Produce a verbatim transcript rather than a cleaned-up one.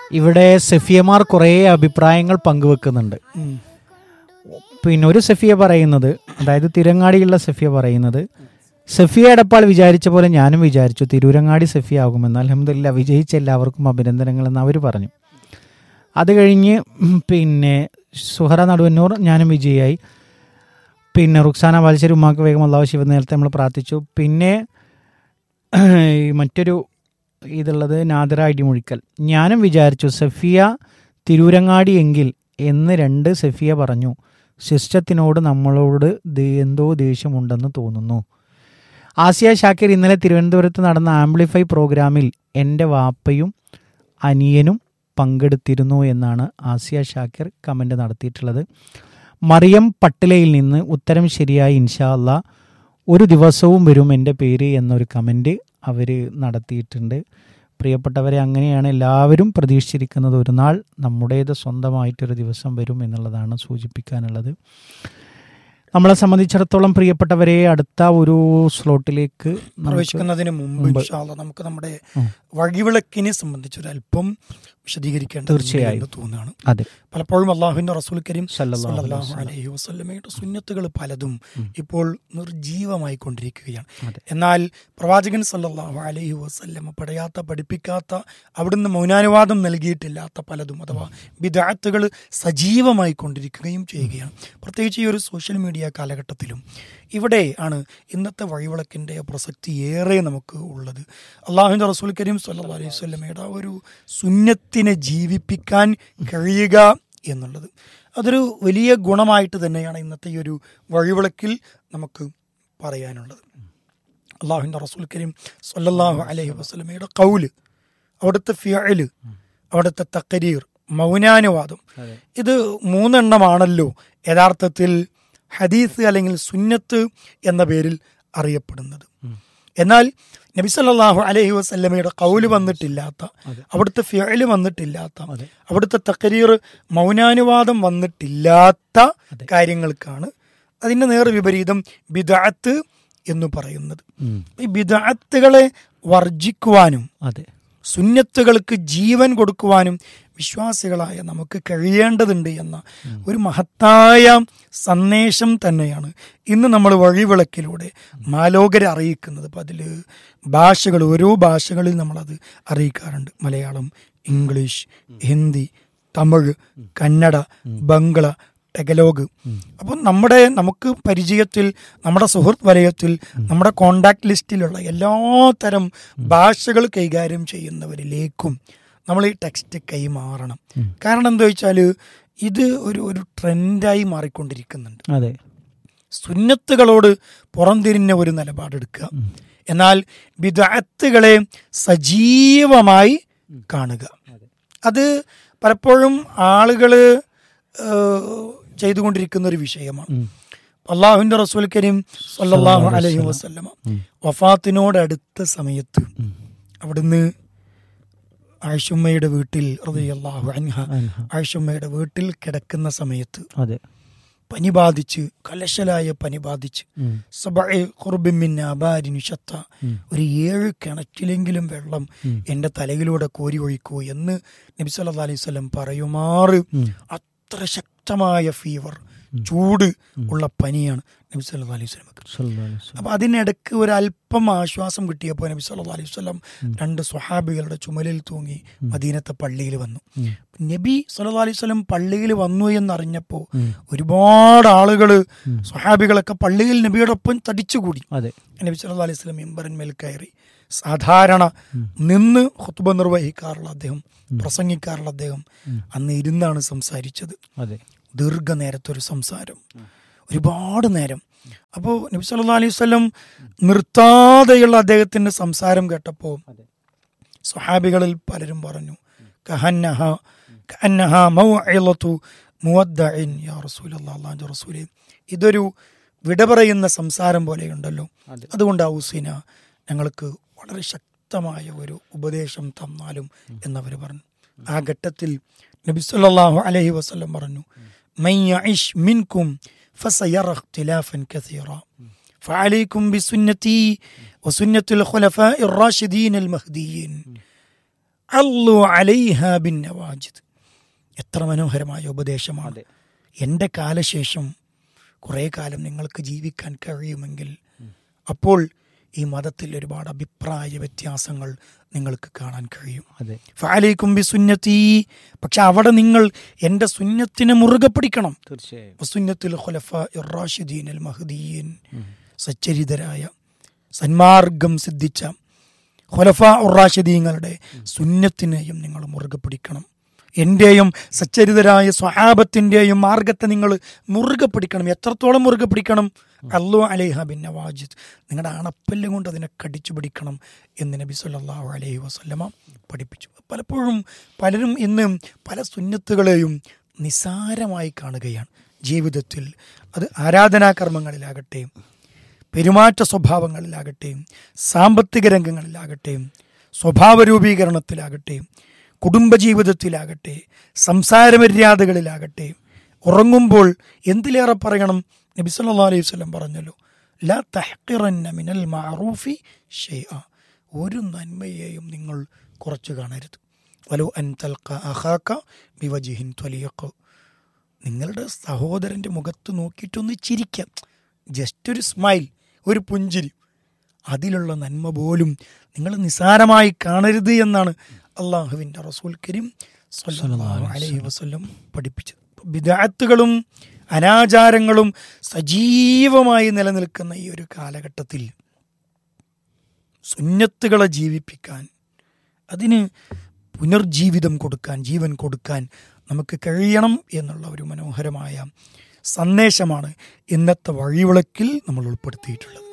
ഇവിടെ സഫിയമാർ കുറേ അഭിപ്രായങ്ങൾ പങ്കുവെക്കുന്നുണ്ട്. പിന്നെ ഒരു സഫിയ പറയുന്നത്, അതായത് തിരങ്ങാടിയുള്ള സഫിയ പറയുന്നത്, സഫിയ എടപ്പാൾ വിചാരിച്ച പോലെ ഞാനും വിചാരിച്ചു തിരൂരങ്ങാടി സഫിയ ആകുമെന്ന്. അൽഹംദുലില്ലാ വിജയിച്ച എല്ലാവർക്കും അഭിനന്ദനങ്ങൾ എന്ന് അവർ പറഞ്ഞു. അത് കഴിഞ്ഞ് പിന്നെ സുഹറ നടുവന്നൂർ ഞാനും വിജയിയായി. പിന്നെ റുക്സാന ബാലിശ്ശേരി ഉമ്മാക്ക് വേഗം അല്ലാഹു ശിവ നേരത്തെ നമ്മൾ പ്രാർത്ഥിച്ചു. പിന്നെ മറ്റൊരു ഇതുള്ളത് നാദിറ ഇടിമുഴിക്കൽ, ഞാനും വിചാരിച്ചു സഫിയ തിരൂരങ്ങാടി എങ്കിൽ എന്ന് രണ്ട് സഫിയ പറഞ്ഞു. സിസ്റ്റത്തിനോട് നമ്മളോട് എന്തോ ദേഷ്യമുണ്ടെന്ന് തോന്നുന്നു. ആസിയ ഷാക്കിർ, ഇന്നലെ തിരുവനന്തപുരത്ത് നടന്ന ആംപ്ലിഫൈ പ്രോഗ്രാമിൽ എൻ്റെ വാപ്പയും അനിയനും പങ്കെടുത്തിരുന്നു എന്നാണ് ആസിയ ഷാക്കിർ കമൻ്റ് നടത്തിയിട്ടുള്ളത്. മറിയം പട്ടിലയിൽ നിന്ന് ഉത്തരം ശരിയായി ഇൻഷാ അല്ലാ ഒരു ദിവസവും വരും എൻ്റെ പേര് എന്നൊരു കമൻറ്റ് അവർ നടത്തിയിട്ടുണ്ട്. പ്രിയപ്പെട്ടവരെ, അങ്ങനെയാണ് എല്ലാവരും പ്രതീക്ഷിച്ചിരിക്കുന്നത്. ഒരു നാൾ നമ്മുടേത് സ്വന്തമായിട്ടൊരു ദിവസം വരും എന്നുള്ളതാണ് സൂചിപ്പിക്കാനുള്ളത്. നമ്മളെ സംബന്ധിച്ചിടത്തോളം പ്രിയപ്പെട്ടവരെ, അടുത്ത ഒരു സ്ലോട്ടിലേക്ക് പ്രവേശിക്കുന്നതിന് മുമ്പ് ഇൻഷാ അല്ലാ നമുക്ക് നമ്മുടെ വഴിവിളക്കിനെ സംബന്ധിച്ച് ഒരു അല്പം വിശദീകരിക്കേണ്ടത് തീർച്ചയായും തോന്നുകയാണ്. അതെ, പലപ്പോഴും അള്ളാഹുവിന്റെ റസൂൽ കരീം സല്ലല്ലാഹു അലൈഹി വസല്ലമയുടെ സുന്നത്തുകൾ പലതും ഇപ്പോൾ നിർജീവമായി കൊണ്ടിരിക്കുകയാണ്. എന്നാൽ പ്രവാചകൻ സല്ലല്ലാഹു അലൈഹി വസല്ലമ പടയാത്ത പഠിപ്പിക്കാത്ത അവിടുന്ന് മൗനാനുവാദം നൽകിയിട്ടില്ലാത്ത പലതും അഥവാ ബിദ്അത്തുകൾ സജീവമായി കൊണ്ടിരിക്കുകയും ചെയ്യുകയാണ്. പ്രത്യേകിച്ച് ഈ ഒരു സോഷ്യൽ മീഡിയ കാലഘട്ടത്തിലും ഇവിടെ ആണ് ഇന്നത്തെ വഴിവിളക്കിൻ്റെ പ്രസക്തി ഏറെ നമുക്ക് ഉള്ളത്. അള്ളാഹുവിൻ്റെ റസൂൽ കരീം സല്ലല്ലാഹു അലൈഹി വസല്ലമയുടെ ആ ഒരു സുന്നത്തിനെ ജീവിപ്പിക്കാൻ കഴിയുക എന്നുള്ളത് അതൊരു വലിയ ഗുണമായിട്ട് തന്നെയാണ് ഇന്നത്തെ ഈ ഒരു വഴിവിളക്കിൽ നമുക്ക് പറയാനുള്ളത്. അള്ളാഹുവിൻ്റെ റസൂൽ കരീം സല്ലല്ലാഹു അലൈഹി വസല്ലമയുടെ ഖൗല്, അവിടുത്തെ ഫിഅല്, അവിടുത്തെ തഖരീർ, മൗനാനുവാദം, ഇത് മൂന്നെണ്ണമാണല്ലോ യഥാർത്ഥത്തിൽ ഹദീസ് അല്ലെങ്കിൽ സുന്നത്ത് എന്ന പേരിൽ അറിയപ്പെടുന്നത്. എന്നാൽ നബി സല്ലല്ലാഹു അലൈഹി വസല്ലമയുടെ ഖൗല് വന്നിട്ടില്ലാത്ത, അവിടുത്തെ ഫിഅല് വന്നിട്ടില്ലാത്ത, അവിടുത്തെ തഖരീർ മൗനാനുവാദം വന്നിട്ടില്ലാത്ത കാര്യങ്ങൾക്കാണ് അതിൻ്റെ നേർ വിപരീതം ബിദ്അത്ത് എന്ന് പറയുന്നത്. ഈ ബിദ്അത്തുകളെ വർജിക്കുവാനും സുന്നത്തുകൾക്ക് ജീവൻ കൊടുക്കുവാനും വിശ്വാസികളായ നമുക്ക് കഴിയേണ്ടതുണ്ട് എന്ന ഒരു മഹത്തായ സന്ദേശം തന്നെയാണ് ഇന്ന് നമ്മൾ വഴിവിളക്കിലൂടെ മാലോകരെ അറിയിക്കുന്നത്. അപ്പം അതിൽ ഭാഷകൾ, ഓരോ ഭാഷകളിൽ നമ്മളത് അറിയിക്കാറുണ്ട്. മലയാളം, ഇംഗ്ലീഷ്, ഹിന്ദി, തമിഴ്, കന്നഡ, ബംഗ്ല, ടെഗലോഗ്. അപ്പം നമ്മുടെ നമുക്ക് പരിചയത്തിൽ, നമ്മുടെ സുഹൃത്ത് വലയത്തിൽ, നമ്മുടെ കോണ്ടാക്ട് ലിസ്റ്റിലുള്ള എല്ലാ തരം ഭാഷകൾ കൈകാര്യം ചെയ്യുന്നവരിലേക്കും നമ്മൾ ഈ ടെക്സ്റ്റ് കൈമാറണം. കാരണം എന്താ വെച്ചാൽ ഇത് ഒരു ഒരു ട്രെൻഡായി മാറിക്കൊണ്ടിരിക്കുന്നുണ്ട്. അതെ, സുന്നത്തുകളോട് പുറംതിരിഞ്ഞ ഒരു നിലപാടെടുക്കുക, എന്നാൽ ബിദ്അത്തുകളെ സജീവമായി കാണുക. അത് പലപ്പോഴും ആളുകൾ ചെയ്തുകൊണ്ടിരിക്കുന്ന ഒരു വിഷയമാണ്. അള്ളാഹുവിന്റെ റസൂൽ കരീം സല്ലല്ലാഹു അലൈഹി വസല്ലമ വഫാത്തിനോടടുത്ത സമയത്ത് അവിടുന്ന് ആയിഷുമ്മയുടെ വീട്ടിൽ റളിയല്ലാഹു അൻഹ ആയിഷുമ്മയുടെ വീട്ടിൽ കിടക്കുന്ന സമയത്ത് പനി ബാധിച്ച്, കലശലായ പനി ബാധിച്ച്, സബഅ ഖുർബിൻ മിൻ അബാരിൻ ശത്ത, ഒരു ഏഴ് കിണറ്റിലെങ്കിലും വെള്ളം എൻ്റെ തലയിലൂടെ കോരി ഒഴിക്കൂ എന്ന് നബി സല്ലല്ലാഹു അലൈഹി വസല്ലം പറയുമാറ് അത്ര ശക്തമായ ഫീവർ, ചൂട് ഉള്ള പനിയാണ് നബി സല്ലല്ലാഹു അലൈഹി വസല്ലം. അപ്പൊ അതിനിടക്ക് ഒരല്പം ആശ്വാസം കിട്ടിയപ്പോൾ നബി സല്ലല്ലാഹു അലൈഹി വസല്ലം രണ്ട് സ്വഹാബികളുടെ ചുമലിൽ തൂങ്ങി മദീനത്തെ പള്ളിയിൽ വന്നു. നബി സല്ലല്ലാഹു അലൈഹി വസല്ലം പള്ളിയിൽ വന്നു എന്നറിഞ്ഞപ്പോൾ ഒരുപാട് ആളുകൾ, സ്വഹാബികളൊക്കെ പള്ളിയിൽ നബിയോടൊപ്പം തടിച്ചുകൂടി. നബി സല്ലല്ലാഹു അലൈഹി വസല്ലം മിമ്പറിന്മേൽ കയറി. സാധാരണ നിന്ന് ഖുത്ബ നിർവഹിക്കാറുള്ള അദ്ദേഹം, പ്രസംഗിക്കാറുള്ള അദ്ദേഹം അന്ന് ഇരുന്നാണ് സംസാരിച്ചത്. ദീർഘനേരത്തൊരു സംസാരം, ഒരുപാട് നേരം. അപ്പോൾ നബി സല്ലല്ലാഹു അലൈഹി വസല്ലം നിർത്താതെയുള്ള അദ്ദേഹത്തിന്റെ സംസാരം കേട്ടപ്പോൾ സ്വഹാബികളിൽ പലരും പറഞ്ഞു, കഹന്നഹ കഅന്നഹ മൗഇളതു മുവദ്ദഇൻ യാ റസൂലല്ലാഹ്, അല്ലാഹുവിന്റെ റസൂലേ, ഇതൊരു വിട പറയുന്ന സംസാരം പോലെയുണ്ടല്ലോ, അതുകൊണ്ട് ഔസിന, ഞങ്ങൾക്ക് വളരെ ശക്തമായ ഒരു ഉപദേശം തന്നാലും എന്നവർ പറഞ്ഞു. ആ ഘട്ടത്തിൽ നബി സല്ലല്ലാഹു അലൈഹി വസല്ലം പറഞ്ഞു, മൻ യഇശ് മിൻകും ഫസയറ ഇഖ്തിലാഫൻ കസീറ ഫഅലൈക്കും ബിസുന്നതി വസുന്നത്തുൽ ഖുലഫാഇർ റാഷിദീൻ അൽ മഹ്ദിയീൻ. അല്ലു അലൈഹാ ബിൻ നവാജിദ്. എത്ര മനോഹരമായ ഉപദേശമാണ്. എൻ്റെ കാലശേഷം കുറേ കാലം നിങ്ങൾക്ക് ജീവിക്കാൻ കഴിയുമെങ്കിൽ അപ്പോൾ ഈ മതത്തിൽ ഒരുപാട് അഭിപ്രായ വ്യത്യാസങ്ങൾ നിങ്ങൾക്ക് കാണാൻ കഴിയും. ഫഅലൈക്കും ബിസുന്നതി, പക്ഷെ അവിടെ നിങ്ങൾ എൻ്റെ സുന്നത്തിനെ മുറുകെ പിടിക്കണം. വസുന്നത്തുൽ ഖുലഫാഇർ റാഷിദീനൽ മഹ്ദിയീൻ, സച്ചരിതരായ സന്മാർഗം സിദ്ധിച്ച ഖുലഫാ ഉർ റാഷിദീങ്ങളുടെ സുന്നത്തിനെയും നിങ്ങൾ മുറുകെ പിടിക്കണം. എൻ്റെയും സച്ചരിതരായ സ്വഹാബത്തിൻ്റെയും മാർഗത്തെ നിങ്ങൾ മുറുകെ പിടിക്കണം. എത്രത്തോളം മുറുകെ പിടിക്കണം? അല്ലു അലൈഹാ ബിൻ നവാജിദ്, നിങ്ങളുടെ അണപ്പല്ല് കൊണ്ട് അതിനെ കടിച്ചു പിടിക്കണം എന്ന് നബി സല്ലല്ലാഹു അലൈഹി വസല്ലമ പഠിപ്പിച്ചു. പലപ്പോഴും പലരും ഇന്ന് പല സുന്നത്തുകളെയും നിസാരമായി കാണുകയാണ് ജീവിതത്തിൽ. അത് ആരാധനാകർമ്മങ്ങളിലാകട്ടെ, പെരുമാറ്റ സ്വഭാവങ്ങളിലാകട്ടെ, സാമ്പത്തിക രംഗങ്ങളിലാകട്ടെ, സ്വഭാവ രൂപീകരണത്തിലാകട്ടെ, കുടുംബജീവിതത്തിലാകട്ടെ, സംസാരമര്യാദകളിലാകട്ടെ, ഉറങ്ങുമ്പോൾ എന്തിലേറെ പറയണം? നബി സല്ലല്ലാഹു അലൈഹി വസല്ലം പറഞ്ഞല്ലോ, ലാ തഹ്ഖിറന്ന മിനൽ മഅറൂഫി ഷൈഅ, ഒരു നന്മയെയും നിങ്ങൾ കുറച്ചു കാണരുത്. വലൗ അൻ തൽഖ അഖാക ബിവജ്ഹിൻ ത്വലീഖ്, നിങ്ങളുടെ സഹോദരൻ്റെ മുഖത്ത് നോക്കിയിട്ടൊന്ന് ചിരിക്കാം, ജസ്റ്റ് ഒരു സ്മൈൽ, ഒരു പുഞ്ചിരി, അതിലുള്ള നന്മ പോലും നിങ്ങൾ നിസാരമായി കാണരുത് എന്നാണ് അള്ളാഹുവിൻ്റെ റസൂൽ കരീം സ്വല്ലല്ലാഹു അലൈഹി വസല്ലം പഠിപ്പിച്ചത്. ബിദ്അത്തുകളും അനാചാരങ്ങളും സജീവമായി നിലനിൽക്കുന്ന ഈ ഒരു കാലഘട്ടത്തിൽ സുന്നത്തുകളെ ജീവിപ്പിക്കാൻ, അതിന് പുനർജീവിതം കൊടുക്കാൻ, ജീവൻ കൊടുക്കാൻ നമുക്ക് കഴിയണം എന്നുള്ള ഒരു മനോഹരമായ സന്ദേശമാണ് ഇന്നത്തെ വഴിവിളക്കിൽ നമ്മൾ ഉൾപ്പെടുത്തിയിട്ടുള്ളത്.